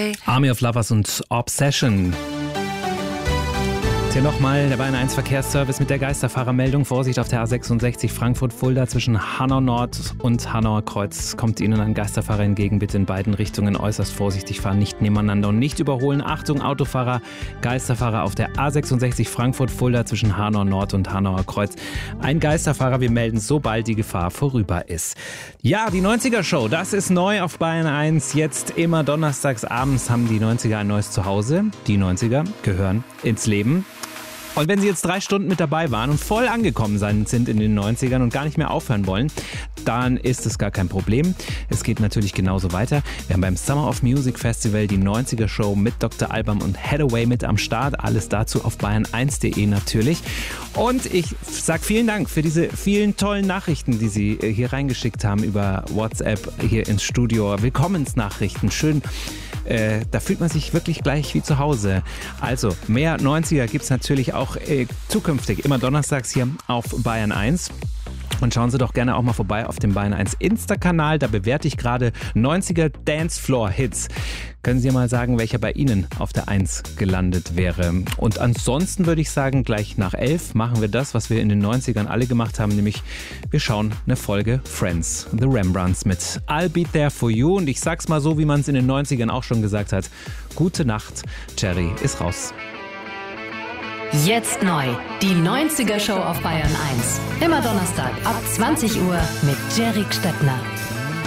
2. Army of Lovers und Obsession. Hier nochmal der Bayern 1 Verkehrsservice mit der Geisterfahrermeldung. Vorsicht auf der A66 Frankfurt-Fulda zwischen Hanau Nord und Hanauer Kreuz. Kommt Ihnen ein Geisterfahrer entgegen, bitte in beiden Richtungen äußerst vorsichtig fahren, nicht nebeneinander und nicht überholen. Achtung, Autofahrer, Geisterfahrer auf der A66 Frankfurt-Fulda zwischen Hanau Nord und Hanauer Kreuz. Ein Geisterfahrer, wir melden, sobald die Gefahr vorüber ist. Ja, die 90er-Show, das ist neu auf Bayern 1. Jetzt immer donnerstags abends haben die 90er ein neues Zuhause. Die 90er gehören ins Leben. Und wenn Sie jetzt 3 Stunden mit dabei waren und voll angekommen sind in den 90ern und gar nicht mehr aufhören wollen, dann ist es gar kein Problem. Es geht natürlich genauso weiter. Wir haben beim Summer of Music Festival die 90er Show mit Dr. Alban und Hathaway mit am Start. Alles dazu auf bayern1.de natürlich. Und ich sage vielen Dank für diese vielen tollen Nachrichten, die Sie hier reingeschickt haben über WhatsApp hier ins Studio. Willkommensnachrichten. Schön. Da fühlt man sich wirklich gleich wie zu Hause. Also mehr 90er gibt es natürlich auch zukünftig immer donnerstags hier auf Bayern 1. Und schauen Sie doch gerne auch mal vorbei auf dem Bayern 1 Insta-Kanal. Da bewerte ich gerade 90er Dancefloor-Hits. Können Sie ja mal sagen, welcher bei Ihnen auf der 1 gelandet wäre. Und ansonsten würde ich sagen, gleich nach 11 machen wir das, was wir in den 90ern alle gemacht haben. Nämlich wir schauen eine Folge Friends, The Rembrandts mit I'll Be There For You. Und ich sag's mal so, wie man es in den 90ern auch schon gesagt hat. Gute Nacht, Jerry ist raus. Jetzt neu, die 90er Show auf Bayern 1. Immer Donnerstag ab 20 Uhr mit Jerry Stettner.